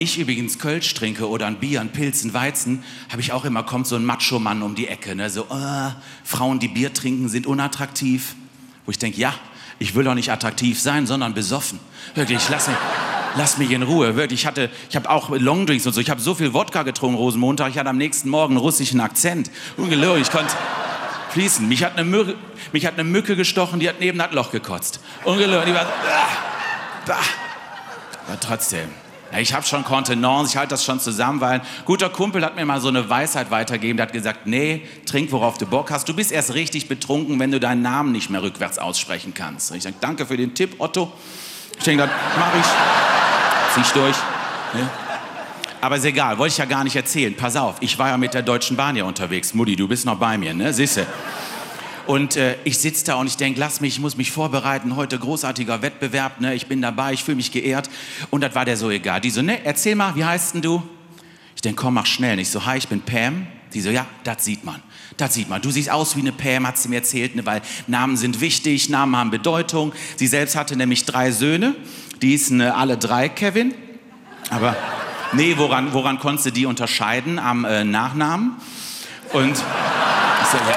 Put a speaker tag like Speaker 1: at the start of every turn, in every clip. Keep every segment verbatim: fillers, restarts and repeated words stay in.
Speaker 1: Ich übrigens Kölsch trinke oder ein Bier, ein Pilz, ein Weizen, habe ich auch immer, kommt so ein Macho-Mann um die Ecke, ne? So, äh, Frauen, die Bier trinken, sind unattraktiv. Wo ich denke, ja, ich will doch nicht attraktiv sein, sondern besoffen. Wirklich, lass mich, lass mich in Ruhe. Wirklich, ich hatte, ich habe auch Longdrinks und so, ich habe so viel Wodka getrunken, Rosenmontag, ich hatte am nächsten Morgen einen russischen Akzent. Ungelogen, ich konnte fließen. Mich hat, eine Mücke, mich hat eine Mücke gestochen, die hat neben das Loch gekotzt. Ungelogen, die war so, ah, aber trotzdem. Ich habe schon Kontenance, ich halte das schon zusammen, weil ein guter Kumpel hat mir mal so eine Weisheit weitergegeben, der hat gesagt, nee, trink, worauf du Bock hast. Du bist erst richtig betrunken, wenn du deinen Namen nicht mehr rückwärts aussprechen kannst. Und ich sage, danke für den Tipp, Otto. Ich denke, das mach ich, zieh ich durch. Ne? Aber ist egal, wollte ich ja gar nicht erzählen. Pass auf, ich war ja mit der Deutschen Bahn hier unterwegs. Mutti, du bist noch bei mir, ne? Siehste. Und äh, ich sitze da und ich denke, lass mich, ich muss mich vorbereiten, heute großartiger Wettbewerb, ne? Ich bin dabei, ich fühle mich geehrt. Und das war der so egal. Die so, ne, erzähl mal, wie heißt denn du? Ich denke, komm, mach schnell. Und ich so, hi, ich bin Pam. Die so, ja, das sieht man, das sieht man. Du siehst aus wie eine Pam, hat sie mir erzählt, ne? Weil Namen sind wichtig, Namen haben Bedeutung. Sie selbst hatte nämlich drei Söhne, die hießen äh, alle drei Kevin. Aber nee, woran, woran konntest du die unterscheiden? Am äh, Nachnamen. Und ich so, ja.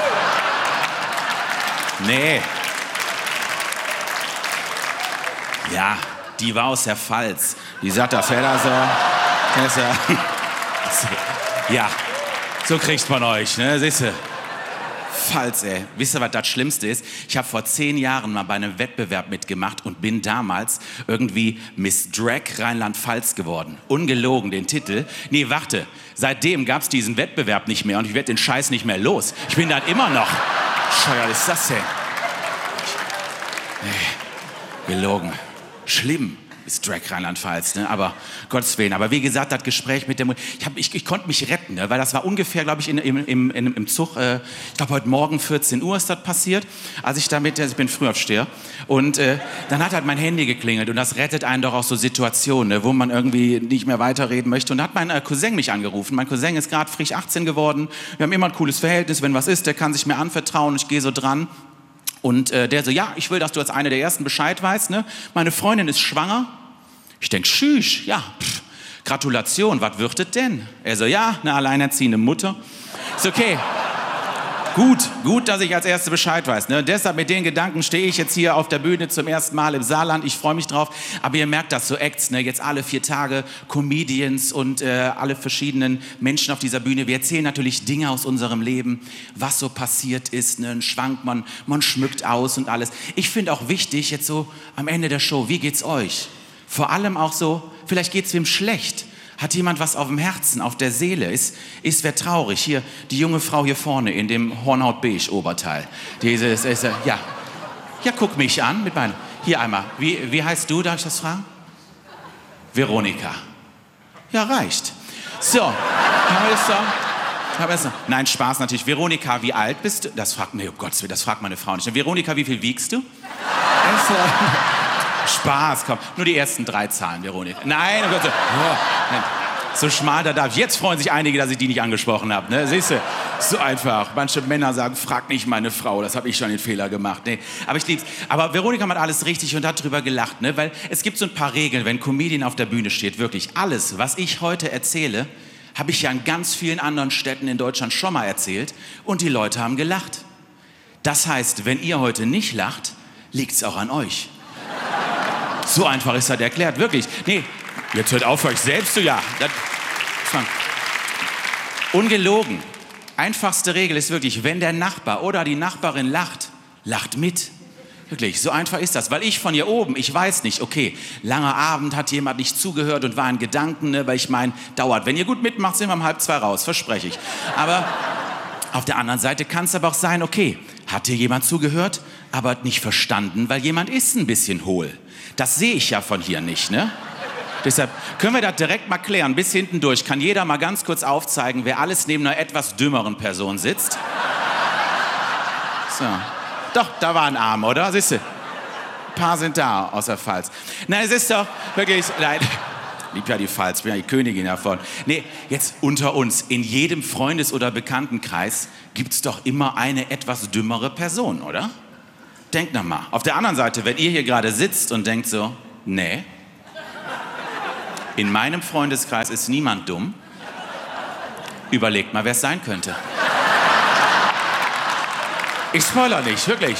Speaker 1: Nee. Ja, die war aus der Pfalz. Die sagt der Feller so. Ja, so kriegt man euch, ne? Siehst du? Pfalz, ey. Wisst ihr, was das Schlimmste ist? Ich habe vor zehn Jahren mal bei einem Wettbewerb mitgemacht und bin damals irgendwie Miss Drag Rheinland-Pfalz geworden. Ungelogen, den Titel. Nee, warte. Seitdem gab's diesen Wettbewerb nicht mehr und ich werde den Scheiß nicht mehr los. Ich bin dann immer noch. Scheuer, was ist das denn? Nee, gelogen. Schlimm ist Drag Rheinland-Pfalz, ne? Aber Gottes Willen. Aber wie gesagt, das Gespräch mit der Mutter, ich, hab, ich, ich konnte mich retten, ne? Weil das war ungefähr, glaube ich, in, im, im, im Zug, äh, ich glaube, heute Morgen vierzehn Uhr ist das passiert, als ich damit, ich bin Frühaufsteher, und äh, dann hat halt mein Handy geklingelt und das rettet einen doch auch so Situationen, ne? Wo man irgendwie nicht mehr weiterreden möchte. Und da hat mein äh, Cousin mich angerufen. Mein Cousin ist gerade frisch achtzehn geworden, wir haben immer ein cooles Verhältnis, wenn was ist, der kann sich mir anvertrauen, ich gehe so dran. Und äh, der so, ja, ich will, dass du als eine der Ersten Bescheid weißt, ne? Meine Freundin ist schwanger. Ich denk, tschüss, ja, pff, Gratulation, was wird es denn? Er so, ja, eine alleinerziehende Mutter. Ist okay. Gut, gut, dass ich als Erste Bescheid weiß. Ne? Deshalb mit den Gedanken stehe ich jetzt hier auf der Bühne zum ersten Mal im Saarland. Ich freue mich drauf. Aber ihr merkt das, so Acts, ne? Jetzt alle vier Tage Comedians und äh, alle verschiedenen Menschen auf dieser Bühne. Wir erzählen natürlich Dinge aus unserem Leben, was so passiert ist. Ne? Ein Schwank, man, man schmückt aus und alles. Ich finde auch wichtig, jetzt so am Ende der Show, wie geht's euch? Vor allem auch so, vielleicht geht's wem schlecht. Hat jemand was auf dem Herzen, auf der Seele? Ist, ist wer traurig? Hier, die junge Frau hier vorne in dem Hornhaut-Beige-Oberteil. Diese ist, ist, ja. Ja, guck mich an mit meinen. Hier einmal. Wie, wie heißt du, darf ich das fragen? Veronika. Ja, reicht. So. Haben wir das so? Haben wir das so? Nein, Spaß natürlich. Veronika, wie alt bist du? Das fragt, nee, oh Gott, das fragt meine Frau nicht. Veronika, wie viel wiegst du? Das, äh, Spaß, komm. Nur die ersten drei Zahlen, Veronika. Nein, oh Gott, so, oh, nein. So schmal, da darf ich. Jetzt freuen sich einige, dass ich die nicht angesprochen habe. Ne? Siehst du, so einfach. Manche Männer sagen, frag nicht meine Frau, das habe ich schon den Fehler gemacht. Nee, aber ich lieb's. Aber Veronika macht alles richtig und hat drüber gelacht. Ne? Weil es gibt so ein paar Regeln, wenn ein Comedian auf der Bühne steht. Wirklich alles, was ich heute erzähle, habe ich ja in ganz vielen anderen Städten in Deutschland schon mal erzählt. Und die Leute haben gelacht. Das heißt, wenn ihr heute nicht lacht, liegt's auch an euch. So einfach ist das erklärt, wirklich. Nee, jetzt hört auf für euch selbst zu, ja. Das, ungelogen. Einfachste Regel ist wirklich, wenn der Nachbar oder die Nachbarin lacht, lacht mit. Wirklich, so einfach ist das. Weil ich von hier oben, ich weiß nicht, okay, langer Abend, hat jemand nicht zugehört und war in Gedanken, ne, weil ich meine, dauert. Wenn ihr gut mitmacht, sind wir um halb zwei raus, verspreche ich. Aber auf der anderen Seite kann es aber auch sein, okay, hat hier jemand zugehört, aber nicht verstanden, weil jemand ist ein bisschen hohl. Das sehe ich ja von hier nicht, ne? Deshalb können wir das direkt mal klären, bis hinten durch. Kann jeder mal ganz kurz aufzeigen, wer alles neben einer etwas dümmeren Person sitzt? So. Doch, da war ein Arm, oder? Siehst du? Ein paar sind da, außer Pfalz. Nein, es ist doch wirklich... Nein. Lieb ja die Pfalz, bin ja die Königin davon. Nee, jetzt unter uns. In jedem Freundes- oder Bekanntenkreis gibt's doch immer eine etwas dümmere Person, oder? Denkt noch mal. Auf der anderen Seite, wenn ihr hier gerade sitzt und denkt so, nee, In meinem Freundeskreis ist niemand dumm. Überlegt mal, wer es sein könnte. Ich spoiler nicht, wirklich.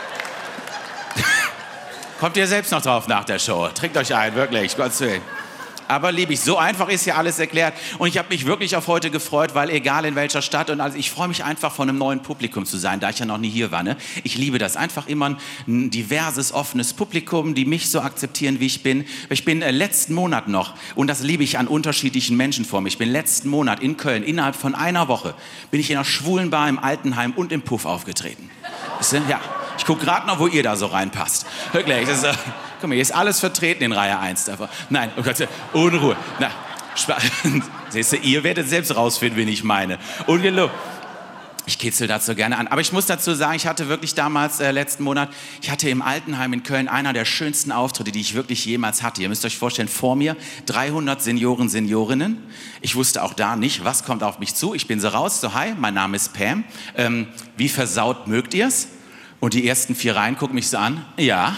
Speaker 1: Kommt ihr selbst noch drauf nach der Show. Trinkt euch ein, wirklich, Gottes Willen. Aber lieb ich, so einfach ist ja alles erklärt. Und ich habe mich wirklich auf heute gefreut, weil egal in welcher Stadt, und also ich freue mich einfach, von einem neuen Publikum zu sein, da ich ja noch nie hier war. Ne? Ich liebe das, einfach immer ein diverses, offenes Publikum, die mich so akzeptieren, wie ich bin. Ich bin äh, letzten Monat noch, und das liebe ich an unterschiedlichen Menschen vor mir, ich bin letzten Monat in Köln, innerhalb von einer Woche, bin ich in einer schwulen Bar im Altenheim und im Puff aufgetreten. Weißt du? Ja, ich gucke gerade noch, wo ihr da so reinpasst. Wirklich, das ist... Äh, Guck mal, hier ist alles vertreten in Reihe eins. Davon. Nein, oh Gott, Unruhe. Na, siehst du, ihr werdet selbst rausfinden, wen ich meine. Ungelogen. Ich kitzel dazu gerne an. Aber ich muss dazu sagen, ich hatte wirklich damals, äh, letzten Monat, ich hatte im Altenheim in Köln einer der schönsten Auftritte, die ich wirklich jemals hatte. Ihr müsst euch vorstellen, vor mir dreihundert Senioren, Seniorinnen. Ich wusste auch da nicht, was kommt auf mich zu. Ich bin so raus, so hi, mein Name ist Pam. Ähm, wie versaut mögt ihr's? Und die ersten vier Reihen gucken mich so an. Ja.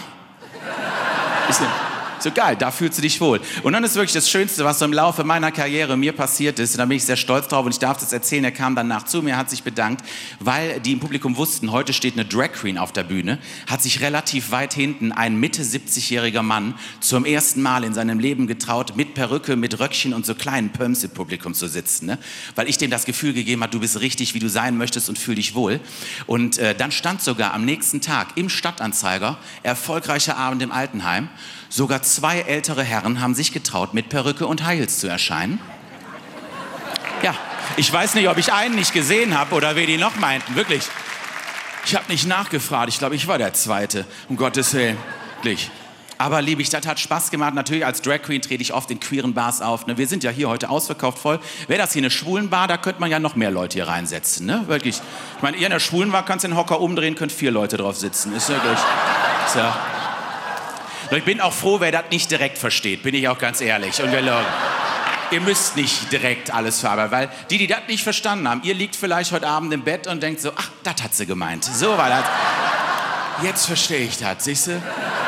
Speaker 1: So geil, da fühlst du dich wohl. Und dann ist wirklich das Schönste, was so im Laufe meiner Karriere mir passiert ist. Und da bin ich sehr stolz drauf und ich darf das erzählen. Er kam danach zu mir, hat sich bedankt, weil die im Publikum wussten, heute steht eine Drag Queen auf der Bühne. Hat sich relativ weit hinten ein Mitte siebzigjähriger Mann zum ersten Mal in seinem Leben getraut, mit Perücke, mit Röckchen und so kleinen Pumps im Publikum zu sitzen. Ne? Weil ich dem das Gefühl gegeben habe, du bist richtig, wie du sein möchtest und fühl dich wohl. Und äh, dann stand sogar am nächsten Tag im Stadtanzeiger, erfolgreicher Abend im Altenheim, sogar zwei ältere Herren haben sich getraut, mit Perücke und High Heels zu erscheinen. Ja, ich weiß nicht, ob ich einen nicht gesehen habe oder wen die noch meinten, wirklich. Ich habe nicht nachgefragt, ich glaube, ich war der Zweite, um Gottes Willen. Wirklich. Aber liebe ich, das hat Spaß gemacht. Natürlich als Drag Queen trete ich oft in queeren Bars auf. Ne? Wir sind ja hier heute ausverkauft voll. Wäre das hier eine Schwulenbar, da könnte man ja noch mehr Leute hier reinsetzen. Ne? Wirklich. Ich meine, ihr in der Schwulenbar kannst den Hocker umdrehen, könnt vier Leute drauf sitzen. Ist wirklich... Ist ja... Ich bin auch froh, wer das nicht direkt versteht, bin ich auch ganz ehrlich. Und wir sagen, ihr müsst nicht direkt alles verarbeiten, weil die, die das nicht verstanden haben, ihr liegt vielleicht heute Abend im Bett und denkt so, ach, das hat sie gemeint. So war das. Jetzt verstehe ich das, siehst du?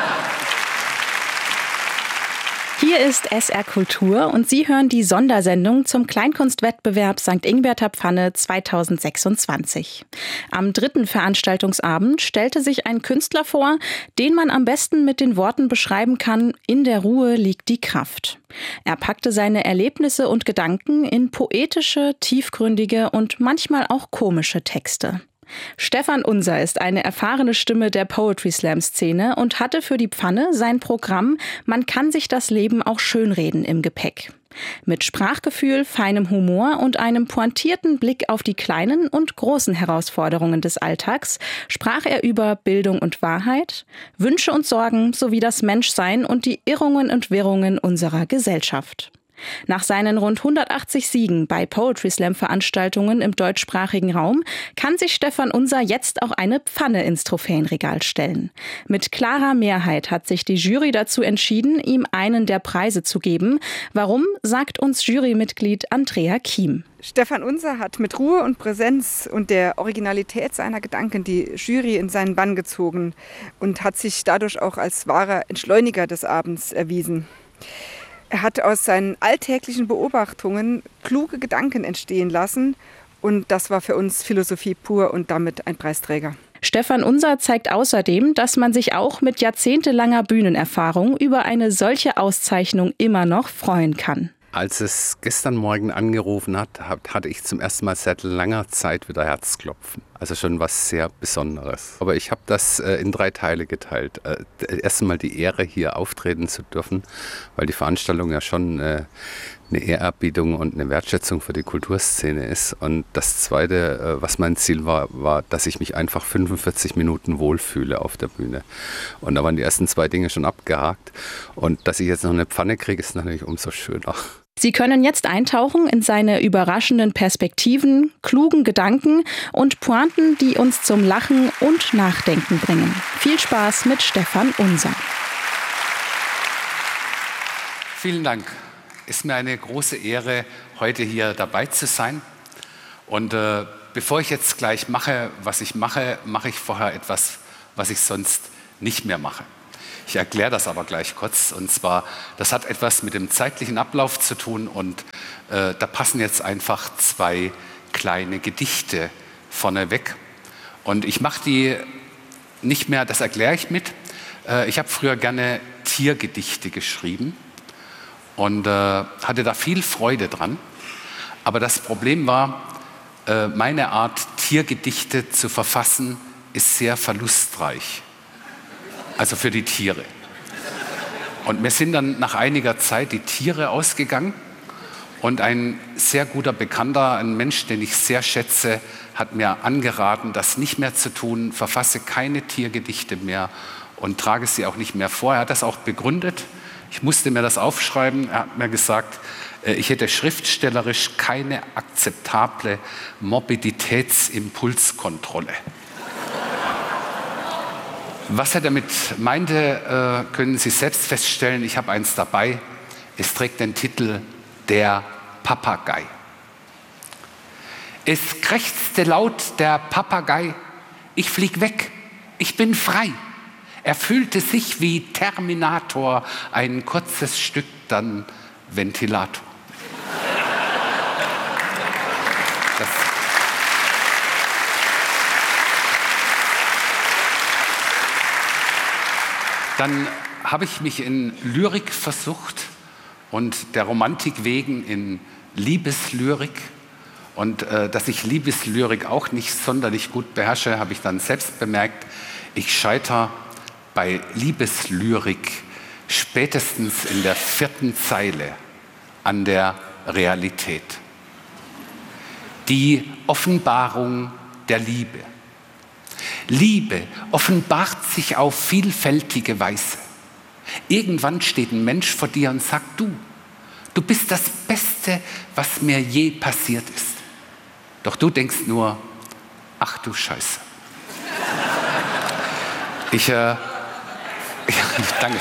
Speaker 2: Hier ist S R Kultur und Sie hören die Sondersendung zum Kleinkunstwettbewerb Sankt Ingbert Pfanne zweitausendsechsundzwanzig. Am dritten Veranstaltungsabend stellte sich ein Künstler vor, den man am besten mit den Worten beschreiben kann: In der Ruhe liegt die Kraft. Er packte seine Erlebnisse und Gedanken in poetische, tiefgründige und manchmal auch komische Texte. Stefan Unser ist eine erfahrene Stimme der Poetry-Slam-Szene und hatte für die Pfanne sein Programm Man kann sich das Leben auch schönreden im Gepäck. Mit Sprachgefühl, feinem Humor und einem pointierten Blick auf die kleinen und großen Herausforderungen des Alltags sprach er über Bildung und Wahrheit, Wünsche und Sorgen sowie das Menschsein und die Irrungen und Wirrungen unserer Gesellschaft. Nach seinen rund hundertachtzig Siegen bei Poetry-Slam-Veranstaltungen im deutschsprachigen Raum kann sich Stefan Unser jetzt auch eine Pfanne ins Trophäenregal stellen. Mit klarer Mehrheit hat sich die Jury dazu entschieden, ihm einen der Preise zu geben. Warum, sagt uns Jurymitglied Andrea Kiem.
Speaker 3: Stefan Unser hat mit Ruhe und Präsenz und der Originalität seiner Gedanken die Jury in seinen Bann gezogen und hat sich dadurch auch als wahrer Entschleuniger des Abends erwiesen. Er hat aus seinen alltäglichen Beobachtungen kluge Gedanken entstehen lassen und das war für uns Philosophie pur und damit ein Preisträger.
Speaker 2: Stefan Unser zeigt außerdem, dass man sich auch mit jahrzehntelanger Bühnenerfahrung über eine solche Auszeichnung immer noch freuen kann.
Speaker 4: Als es gestern Morgen angerufen hat, hatte ich zum ersten Mal seit langer Zeit wieder Herzklopfen. Also schon was sehr Besonderes. Aber ich habe das äh, in drei Teile geteilt. Äh, erst einmal die Ehre, hier auftreten zu dürfen, weil die Veranstaltung ja schon äh, eine Ehrerbietung und eine Wertschätzung für die Kulturszene ist. Und das Zweite, äh, was mein Ziel war, war, dass ich mich einfach fünfundvierzig Minuten wohlfühle auf der Bühne. Und da waren die ersten zwei Dinge schon abgehakt. Und dass ich jetzt noch eine Pfanne kriege, ist natürlich umso schöner.
Speaker 2: Sie können jetzt eintauchen in seine überraschenden Perspektiven, klugen Gedanken und Pointen, die uns zum Lachen und Nachdenken bringen. Viel Spaß mit Stefan Unser.
Speaker 4: Vielen Dank. Ist mir eine große Ehre, heute hier dabei zu sein. Und äh, bevor ich jetzt gleich mache, was ich mache, mache ich vorher etwas, was ich sonst nicht mehr mache. Ich erkläre das aber gleich kurz. Und zwar, das hat etwas mit dem zeitlichen Ablauf zu tun und äh, da passen jetzt einfach zwei kleine Gedichte vorneweg. Und ich mache die nicht mehr, das erkläre ich mit. Äh, ich habe früher gerne Tiergedichte geschrieben und äh, hatte da viel Freude dran. Aber das Problem war, äh, meine Art, Tiergedichte zu verfassen, ist sehr verlustreich. Also für die Tiere. Und mir sind dann nach einiger Zeit die Tiere ausgegangen und ein sehr guter Bekannter, ein Mensch, den ich sehr schätze, hat mir angeraten, das nicht mehr zu tun, verfasse keine Tiergedichte mehr und trage sie auch nicht mehr vor. Er hat das auch begründet. Ich musste mir das aufschreiben. Er hat mir gesagt, ich hätte schriftstellerisch keine akzeptable Morbiditätsimpulskontrolle. Was er damit meinte, können Sie selbst feststellen. Ich habe eins dabei. Es trägt den Titel Der Papagei. Es krächzte laut der Papagei. Ich flieg weg, ich bin frei. Er fühlte sich wie Terminator, ein kurzes Stück dann Ventilator. Das Dann habe ich mich in Lyrik versucht und der Romantik wegen in Liebeslyrik. Und äh, dass ich Liebeslyrik auch nicht sonderlich gut beherrsche, habe ich dann selbst bemerkt. Ich scheitere bei Liebeslyrik spätestens in der vierten Zeile an der Realität. Die Offenbarung der Liebe. Liebe offenbart sich auf vielfältige Weise. Irgendwann steht ein Mensch vor dir und sagt, du, du bist das Beste, was mir je passiert ist. Doch du denkst nur, ach du Scheiße. Ich, äh, ja, danke.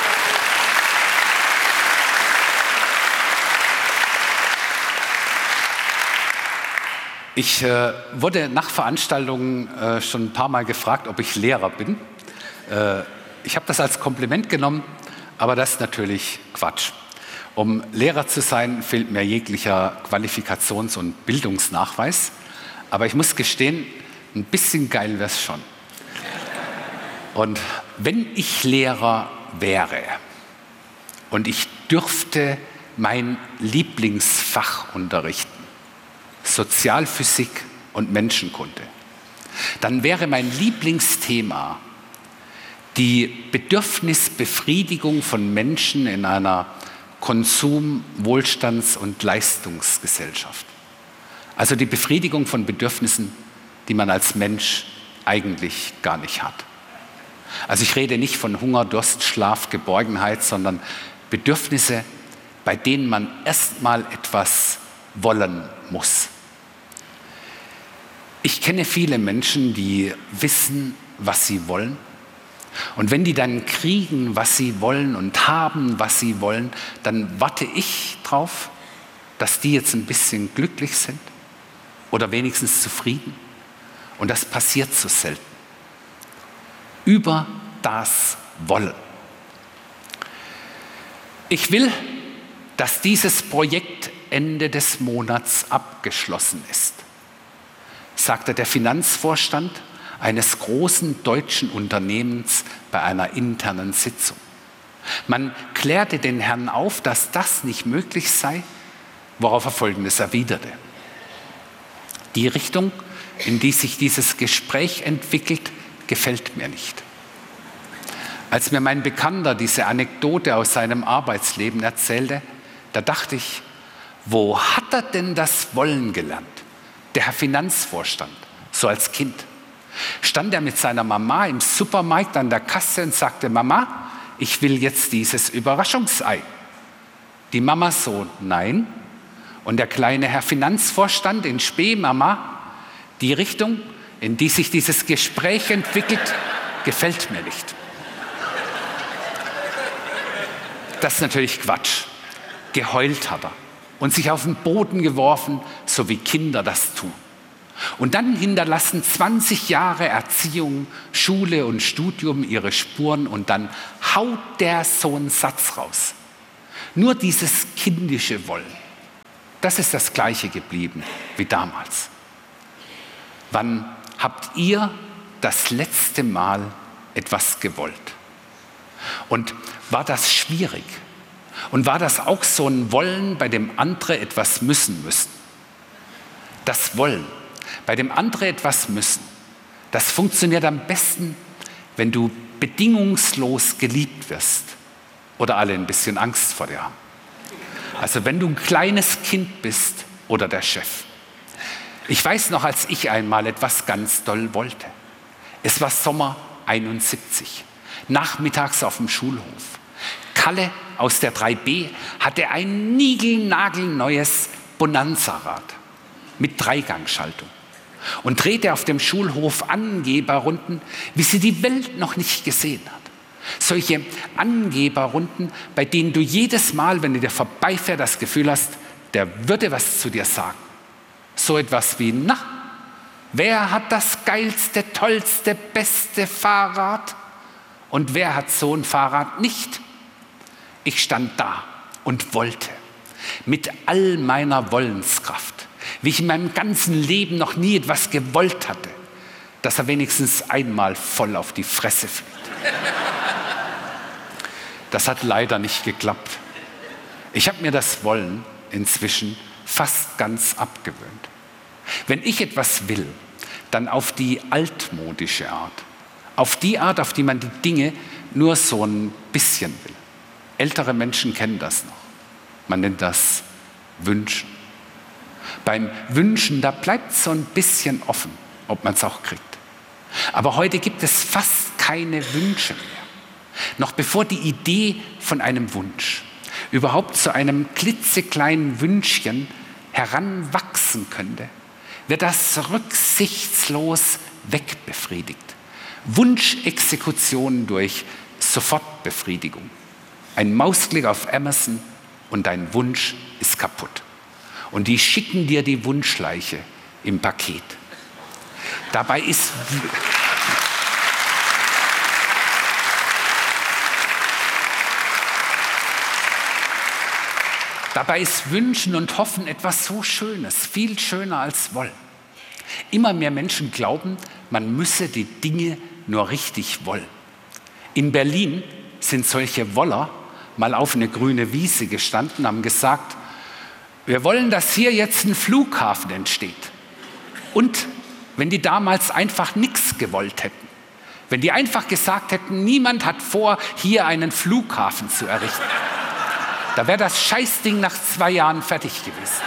Speaker 4: Ich äh, wurde nach Veranstaltungen äh, schon ein paar Mal gefragt, ob ich Lehrer bin. Äh, ich habe das als Kompliment genommen, aber das ist natürlich Quatsch. Um Lehrer zu sein, fehlt mir jeglicher Qualifikations- und Bildungsnachweis. Aber ich muss gestehen, ein bisschen geil wäre es schon. Und wenn ich Lehrer wäre und ich dürfte mein Lieblingsfach unterrichten, Sozialphysik und Menschenkunde, dann wäre mein Lieblingsthema die Bedürfnisbefriedigung von Menschen in einer Konsum-, Wohlstands- und Leistungsgesellschaft. Also die Befriedigung von Bedürfnissen, die man als Mensch eigentlich gar nicht hat. Also ich rede nicht von Hunger, Durst, Schlaf, Geborgenheit, sondern Bedürfnisse, bei denen man erstmal etwas wollen muss. Ich kenne viele Menschen, die wissen, was sie wollen. Und wenn die dann kriegen, was sie wollen und haben, was sie wollen, dann warte ich drauf, dass die jetzt ein bisschen glücklich sind oder wenigstens zufrieden. Und das passiert so selten. Über das Wollen. Ich will, dass dieses Projekt Ende des Monats abgeschlossen ist, sagte der Finanzvorstand eines großen deutschen Unternehmens bei einer internen Sitzung. Man klärte den Herrn auf, dass das nicht möglich sei, worauf er Folgendes erwiderte. Die Richtung, in die sich dieses Gespräch entwickelt, gefällt mir nicht. Als mir mein Bekannter diese Anekdote aus seinem Arbeitsleben erzählte, da dachte ich, wo hat er denn das Wollen gelernt? Der Herr Finanzvorstand, so als Kind. Stand er mit seiner Mama im Supermarkt an der Kasse und sagte, Mama, ich will jetzt dieses Überraschungsei. Die Mama so, nein. Und der kleine Herr Finanzvorstand in Spee, Mama, die Richtung, in die sich dieses Gespräch entwickelt, gefällt mir nicht. Das ist natürlich Quatsch. Geheult hat er und sich auf den Boden geworfen, so wie Kinder das tun.
Speaker 5: Und dann hinterlassen zwanzig Jahre Erziehung, Schule und Studium ihre Spuren und dann haut der so einen Satz raus. Nur dieses kindische Wollen, das ist das Gleiche geblieben wie damals. Wann habt ihr das letzte Mal etwas gewollt? Und war das schwierig? Und war das auch so ein Wollen, bei dem andere etwas müssen müssen? Das Wollen, bei dem andere etwas müssen, das funktioniert am besten, wenn du bedingungslos geliebt wirst oder alle ein bisschen Angst vor dir haben. Also wenn du ein kleines Kind bist oder der Chef. Ich weiß noch, als ich einmal etwas ganz doll wollte. Es war Sommer einundsiebzig, nachmittags auf dem Schulhof. Kalle aus der drei B hatte ein niegelnagelneues Bonanza-Rad mit Dreigangschaltung und drehte auf dem Schulhof Angeberrunden, wie sie die Welt noch nicht gesehen hat. Solche Angeberrunden, bei denen du jedes Mal, wenn du dir vorbeifährst, das Gefühl hast, der würde was zu dir sagen. So etwas wie, na, wer hat das geilste, tollste, beste Fahrrad? Und wer hat so ein Fahrrad nicht? Ich stand da und wollte mit all meiner Wollenskraft, wie ich in meinem ganzen Leben noch nie etwas gewollt hatte, dass er wenigstens einmal voll auf die Fresse fliegt. Das hat leider nicht geklappt. Ich habe mir das Wollen inzwischen fast ganz abgewöhnt. Wenn ich etwas will, dann auf die altmodische Art. Auf die Art, auf die man die Dinge nur so ein bisschen will. Ältere Menschen kennen das noch. Man nennt das Wünschen. Beim Wünschen, da bleibt so ein bisschen offen, ob man es auch kriegt. Aber heute gibt es fast keine Wünsche mehr. Noch bevor die Idee von einem Wunsch überhaupt zu einem klitzekleinen Wünschchen heranwachsen könnte, wird das rücksichtslos wegbefriedigt. Wunschexekution durch Sofortbefriedigung. Ein Mausklick auf Amazon und dein Wunsch ist kaputt. Und die schicken dir die Wunschleiche im Paket. Dabei ist... Dabei ist Wünschen und Hoffen etwas so Schönes, viel schöner als Wollen. Immer mehr Menschen glauben, man müsse die Dinge nur richtig wollen. In Berlin sind solche Woller mal auf eine grüne Wiese gestanden, haben gesagt, wir wollen, dass hier jetzt ein Flughafen entsteht. Und wenn die damals einfach nichts gewollt hätten, wenn die einfach gesagt hätten, niemand hat vor, hier einen Flughafen zu errichten, da wäre das Scheißding nach zwei Jahren fertig gewesen.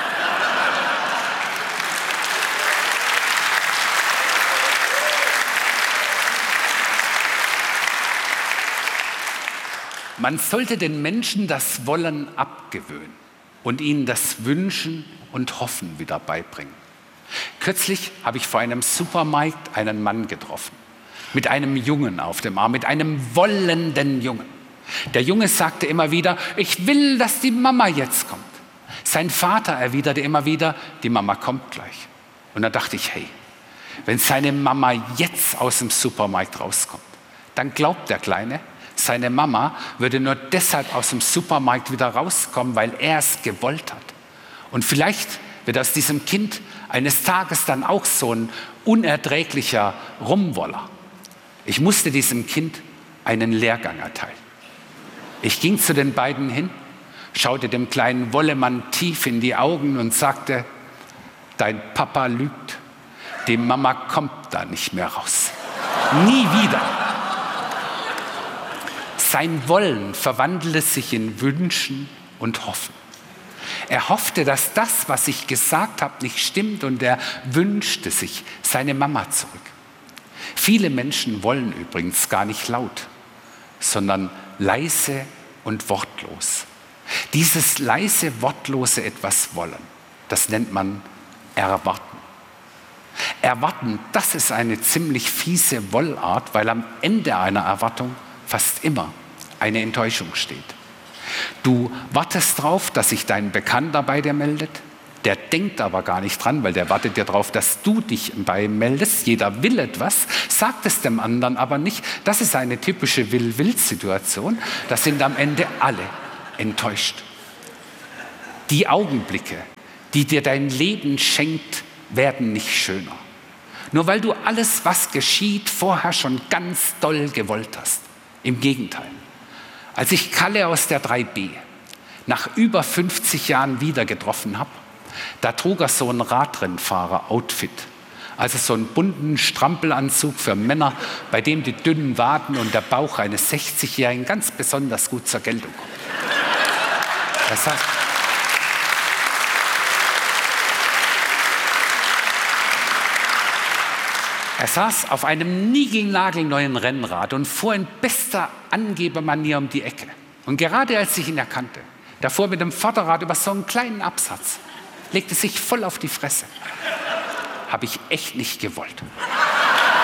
Speaker 5: Man sollte den Menschen das Wollen abgewöhnen und ihnen das Wünschen und Hoffen wieder beibringen. Kürzlich habe ich vor einem Supermarkt einen Mann getroffen, mit einem Jungen auf dem Arm, mit einem wollenden Jungen. Der Junge sagte immer wieder, ich will, dass die Mama jetzt kommt. Sein Vater erwiderte immer wieder, die Mama kommt gleich. Und da dachte ich, hey, wenn seine Mama jetzt aus dem Supermarkt rauskommt, dann glaubt der Kleine, seine Mama würde nur deshalb aus dem Supermarkt wieder rauskommen, weil er es gewollt hat. Und vielleicht wird aus diesem Kind eines Tages dann auch so ein unerträglicher Rumwoller. Ich musste diesem Kind einen Lehrgang erteilen. Ich ging zu den beiden hin, schaute dem kleinen Wollemann tief in die Augen und sagte, dein Papa lügt, die Mama kommt da nicht mehr raus. Nie wieder. Sein Wollen verwandelte sich in Wünschen und Hoffen. Er hoffte, dass das, was ich gesagt habe, nicht stimmt und er wünschte sich seine Mama zurück. Viele Menschen wollen übrigens gar nicht laut, sondern leise und wortlos. Dieses leise, wortlose etwas wollen, das nennt man erwarten. Erwarten, das ist eine ziemlich fiese Wollart, weil am Ende einer Erwartung fast immer eine Enttäuschung steht. Du wartest darauf, dass sich dein Bekannter bei dir meldet, Der denkt aber gar nicht dran, weil der wartet ja darauf, dass du dich bei ihm meldest. Jeder will etwas, sagt es dem anderen aber nicht. Das ist eine typische Will-Will-Situation. Da sind am Ende alle enttäuscht. Die Augenblicke, die dir dein Leben schenkt, werden nicht schöner. Nur weil du alles, was geschieht, vorher schon ganz doll gewollt hast. Im Gegenteil. Als ich Kalle aus der drei B nach über fünfzig Jahren wieder getroffen habe, da trug er so ein Radrennfahrer-Outfit. Also so einen bunten Strampelanzug für Männer, bei dem die dünnen Waden und der Bauch eines sechzigjährigen ganz besonders gut zur Geltung kommen. Das heißt, er saß auf einem niegelnagelneuen Rennrad und fuhr in bester Angebermanier um die Ecke. Und gerade als ich ihn erkannte, da fuhr mit dem Vorderrad über so einen kleinen Absatz, legte sich voll auf die Fresse. Habe ich echt nicht gewollt.